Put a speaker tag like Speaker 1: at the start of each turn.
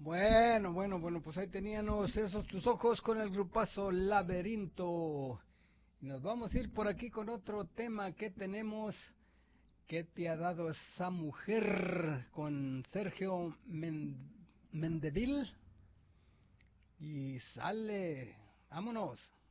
Speaker 1: Bueno, pues ahí teníamos esos tus ojos con el grupazo Laberinto. Y nos vamos a ir por aquí con otro tema que tenemos. ¿Qué te ha dado esa mujer? Con Sergio Mendeville. Y sale. Vámonos.